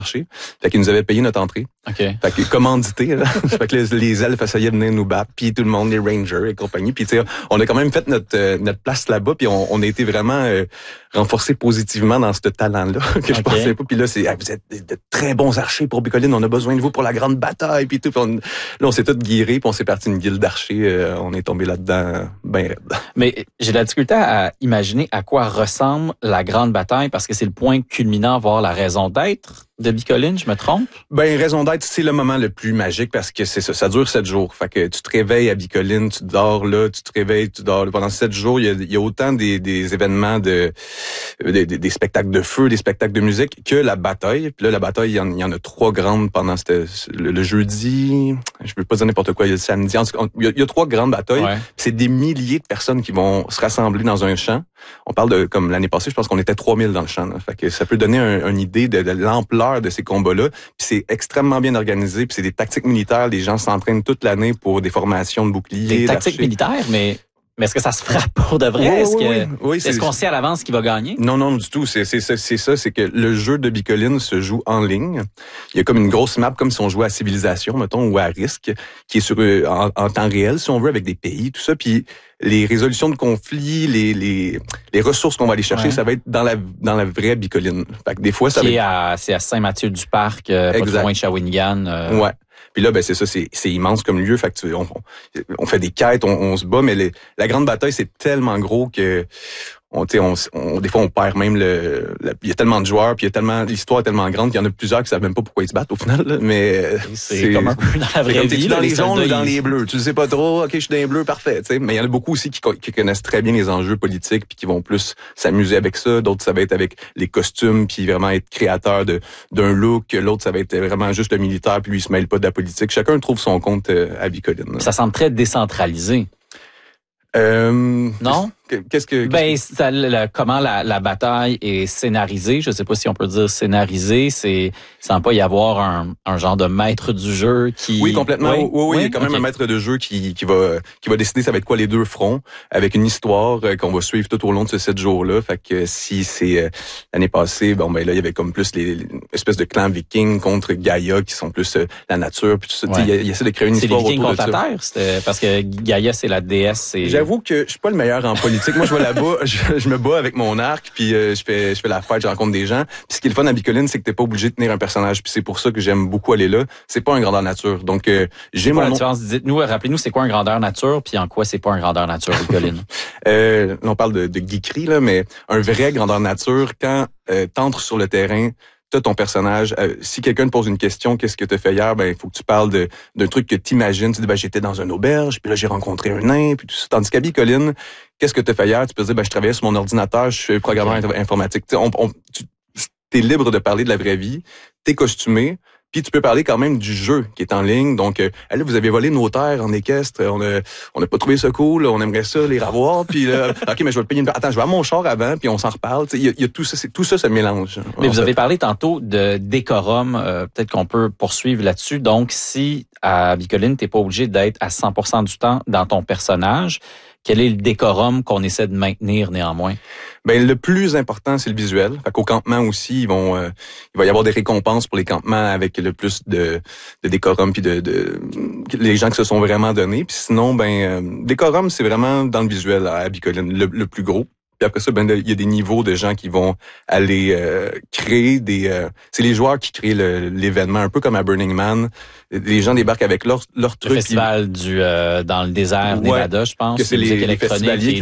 Fait qu'ils nous avaient payé notre entrée. OK. Fait que commandité, là. Fait que les elfes essayaient de venir nous battre, puis tout le monde, les rangers et compagnie. Puis tu sais, on a quand même fait notre place là-bas, puis on a été vraiment renforcés positivement dans ce talent-là que je pensais pas. Puis là, vous êtes de très bons archers pour Bicoline, on a besoin de vous pour la grande bataille, puis tout. Puis là, on s'est tous guéris, puis on s'est parti une guilde d'archers. On est tombé là-dedans ben raide. Mais j'ai de la difficulté à imaginer à quoi ressemble la grande bataille, parce que c'est le point culminant, voire la raison d'être de Bicoline, je me trompe? Ben, raison d'être, c'est le moment le plus magique parce que c'est ça dure 7 jours. Fait que tu te réveilles à Bicoline, tu dors là, tu te réveilles, tu dors là. Pendant 7 jours, il y a autant des événements des spectacles de feu, des spectacles de musique que la bataille. Puis là, la bataille, il y en a 3 grandes pendant le jeudi, je veux pas dire n'importe quoi, il y a le samedi. En tout cas, il y a 3 grandes batailles. Ouais. C'est des milliers de personnes qui vont se rassembler dans un champ. On parle de, comme l'année passée, je pense qu'on était 3000 dans le champ. Là. Fait que ça peut donner une idée de l'ampleur de ces combats-là. Puis c'est extrêmement bien organisé. Puis c'est des tactiques militaires. Les gens s'entraînent toute l'année pour des formations de boucliers. Des tactiques militaires, mais est-ce que ça se frappe pour de vrai? Est-ce qu'on sait à l'avance qui va gagner? Non, du tout. C'est ça. C'est que le jeu de Bicoline se joue en ligne. Il y a comme une grosse map, comme si on jouait à Civilisation, mettons, ou à Risque, qui est en temps réel, si on veut, avec des pays, tout ça. Puis les résolutions de conflits, les ressources qu'on va aller chercher, ça va être dans la vraie Bicoline. Fait que des fois, ça c'est à Saint-Mathieu-du-Parc, pas trop loin de Shawinigan. Ouais. Puis là, ben c'est ça, c'est immense comme lieu. Fait que on fait des quêtes, on se bat, mais la grande bataille, c'est tellement gros que des fois on perd même il y a tellement de joueurs, puis l'histoire est tellement grande qu'il y en a plusieurs qui savent même pas pourquoi ils se battent au final. Là, mais c'est comme un peu dans la vraie vie. Dans les jaunes ou dans les bleus, tu sais pas trop. Ok, je suis dans les bleus, parfait. T'sais. Mais il y en a beaucoup aussi qui connaissent très bien les enjeux politiques, puis qui vont plus s'amuser avec ça. D'autres, ça va être avec les costumes, puis vraiment être créateur d'un look. L'autre, ça va être vraiment juste le militaire, puis lui il se mêle pas de la politique. Chacun trouve son compte à Bicoline. Ça semble très décentralisé. Non? Comment la bataille est scénarisée, je sais pas si on peut dire scénarisée, c'est sans pas y avoir un genre de maître du jeu qui... Oui, complètement. Oui, il y a quand même un maître de jeu qui va décider ça va être quoi les 2 fronts, avec une histoire qu'on va suivre tout au long de ces 7 jours-là. Fait que si c'est l'année passée, là, il y avait comme plus les espèces de clans vikings contre Gaïa qui sont plus la nature, puis tout ça. Ouais. Il essaie de créer une histoire autour de ça. C'est les vikings contre la Terre, parce que Gaïa, c'est la déesse. J'avoue que je suis pas le meilleur en politique. Moi, je vais là-bas, je me bats avec mon arc, puis je fais la fête, je rencontre des gens. Puis ce qui est le fun à Bicoline, c'est que t'es pas obligé de tenir un personnage. Puis c'est pour ça que j'aime beaucoup aller là. C'est pas un grandeur nature. Donc j'ai mon différence. Dites-nous, rappelez-nous, c'est quoi un grandeur nature, puis en quoi c'est pas un grandeur nature, Bicoline? On parle de geekerie là, mais un vrai grandeur nature quand t'entres sur le terrain. T'as ton personnage. Si quelqu'un te pose une question, qu'est-ce que t'as fait hier? Ben, il faut que tu parles d'un truc que t'imagines. Tu dis, j'étais dans une auberge, puis là, j'ai rencontré un nain, puis tout ça. Tandis qu'à Bicoline, qu'est-ce que t'as fait hier? Tu peux dire, je travaillais sur mon ordinateur, je suis programmeur informatique. Tu t'es libre de parler de la vraie vie. T'es costumé. Puis tu peux parler quand même du jeu qui est en ligne. Donc, là, vous avez volé nos terres en équestre. On a pas trouvé ça cool. On aimerait ça les revoir. Puis là, ok, mais je vais te payer Attends, je vais à mon char avant, puis on s'en reparle. Il y a tout ça. Tout ça se mélange. Mais vous avez parlé tantôt de décorum. Peut-être qu'on peut poursuivre là-dessus. Donc, si à Bicoline, t'es pas obligé d'être à 100% du temps dans ton personnage, quel est le décorum qu'on essaie de maintenir néanmoins? Ben le plus important, c'est le visuel. Fait qu'au campement aussi, il va y avoir des récompenses pour les campements avec le plus de décorum puis de les gens qui se sont vraiment donnés. Puis sinon, décorum, c'est vraiment dans le visuel à Bicoline, le plus gros. Puis après ça, il y a des niveaux de gens qui vont aller créer c'est les joueurs qui créent l'événement, un peu comme à Burning Man. Les gens débarquent avec leur truc. Le festival dans le désert Nevada, je pense. Que c'est les festivaliers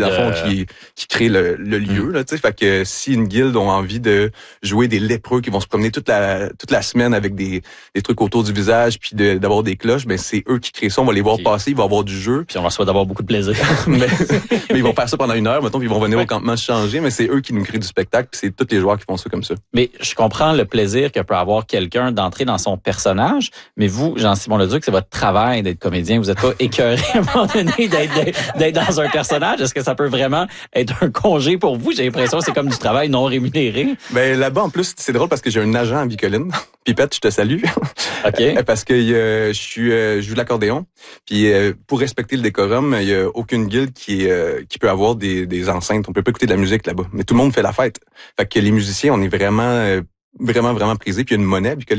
qui créent le lieu, là, tu sais. Fait que si une guilde ont envie de jouer des lépreux qui vont se promener toute la semaine avec des trucs autour du visage puis d'avoir des cloches, c'est eux qui créent ça. On va les voir passer, il va y avoir du jeu. Puis on va souhaiter d'avoir beaucoup de plaisir. mais ils vont faire ça pendant 1 heure, mettons, puis ils vont venir au campement se changer, mais c'est eux qui nous créent du spectacle, puis c'est tous les joueurs qui font ça comme ça. Mais je comprends le plaisir que peut avoir quelqu'un d'entrer dans son personnage, mais vous, Jean-Simon Leduc, c'est votre travail d'être comédien. Vous n'êtes pas écœuré à un moment donné d'être dans un personnage. Est-ce que ça peut vraiment être un congé pour vous? J'ai l'impression que c'est comme du travail non rémunéré. Là-bas, en plus, c'est drôle parce que j'ai un agent à Bicoline. Pipette, je te salue. OK. Parce que je joue de l'accordéon. Puis pour respecter le décorum, il y a aucune guilde qui peut avoir des enceintes. On peut pas écouter de la musique là-bas. Mais tout le monde fait la fête. Fait que les musiciens, on est vraiment vraiment, vraiment prisé. Puis il y a une monnaie